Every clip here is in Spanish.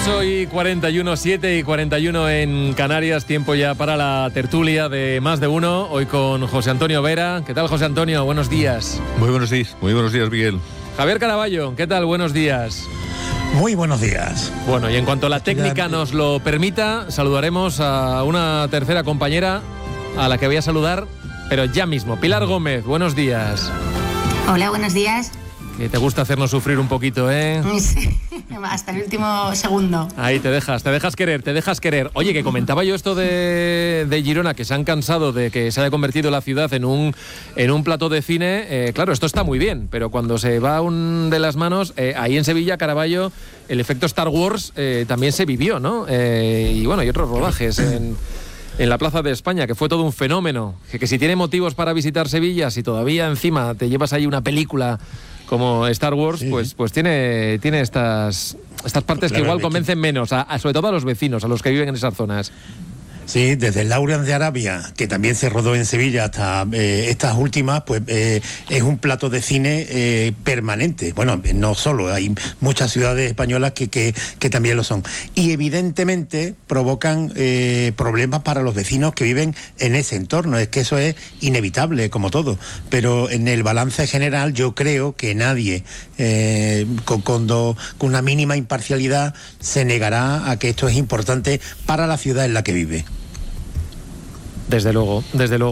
8:41, 7:41 en Canarias, tiempo ya para la tertulia de Más de Uno, hoy con José Antonio Vera. ¿Qué tal, José Antonio? Buenos días. Muy buenos días, Miguel. Javier Caraballo, ¿qué tal? Buenos días. Muy buenos días. Bueno, y en cuanto la técnica nos lo permita, saludaremos a una tercera compañera a la que voy a saludar, pero ya mismo. Pilar Gómez, buenos días. Hola, buenos días. Que te gusta hacernos sufrir un poquito, ¿eh? Sí, hasta el último segundo. Ahí te dejas querer. Oye, que comentaba yo esto de Girona, que se han cansado de que se haya convertido la ciudad en un plató de cine. Claro, esto está muy bien, pero cuando se va de las manos, ahí en Sevilla, Caraballo, el efecto Star Wars también se vivió, ¿no? Y bueno, hay otros rodajes en la Plaza de España, que fue todo un fenómeno. Que si tiene motivos para visitar Sevilla, si todavía encima te llevas ahí una película como Star Wars, sí, pues tiene estas partes que igual convencen menos, sobre todo a los vecinos, a los que viven en esas zonas. Sí, desde Lawrence de Arabia, que también se rodó en Sevilla, hasta estas últimas, pues es un plato de cine permanente. Bueno, no solo, hay muchas ciudades españolas que también lo son. Y evidentemente provocan problemas para los vecinos que viven en ese entorno. Es que eso es inevitable, como todo. Pero en el balance general yo creo que nadie, con una mínima imparcialidad, se negará a que esto es importante para la ciudad en la que vive. Desde luego.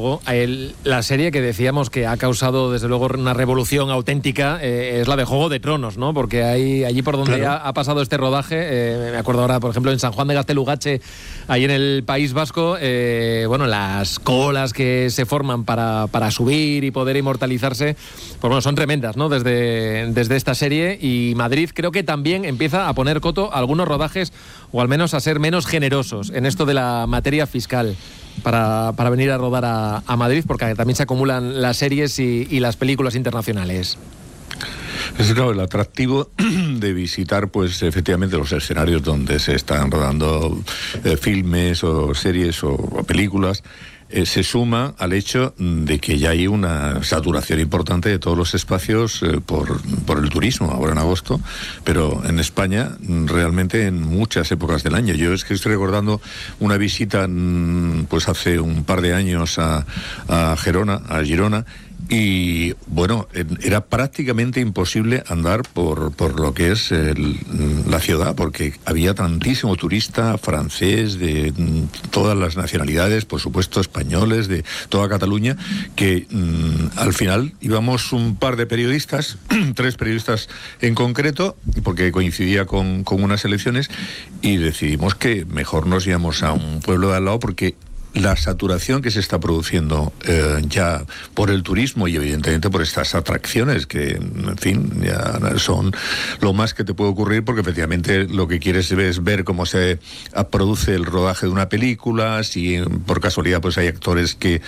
La serie que decíamos que ha causado, desde luego, una revolución auténtica es la de Juego de Tronos, ¿no? Porque allí por donde claro, ha pasado este rodaje, me acuerdo ahora, por ejemplo, en San Juan de Gaztelugatxe, ahí en el País Vasco, bueno, las colas que se forman para subir y poder inmortalizarse, pues bueno, son tremendas, ¿no? Desde esta serie. Y Madrid creo que también empieza a poner coto a algunos rodajes, o al menos a ser menos generosos en esto de la materia fiscal, para venir a rodar a Madrid, porque también se acumulan las series y las películas internacionales. Es claro, el atractivo de visitar, pues efectivamente, los escenarios donde se están rodando filmes o series o películas, se suma al hecho de que ya hay una saturación importante de todos los espacios por el turismo, ahora en agosto, pero en España realmente en muchas épocas del año. Yo es que estoy recordando una visita pues hace un par de años a Girona, y bueno, era prácticamente imposible andar por lo que es la ciudad, porque había tantísimo turista francés, de todas las nacionalidades, por supuesto españoles, de toda Cataluña, que al final íbamos un par de periodistas, 3 periodistas en concreto, porque coincidía con unas elecciones, y decidimos que mejor nos íbamos a un pueblo de al lado, porque la saturación que se está produciendo ya por el turismo y evidentemente por estas atracciones que, en fin, ya son lo más que te puede ocurrir, porque efectivamente lo que quieres es ver cómo se produce el rodaje de una película, si por casualidad pues hay actores que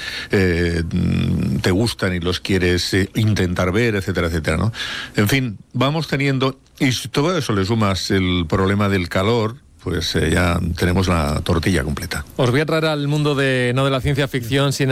te gustan y los quieres intentar ver, etcétera, etcétera, ¿no? En fin, vamos teniendo, y si todo eso le sumas el problema del calor, pues ya tenemos la tortilla completa. Os voy a traer al mundo no de la ciencia ficción, sino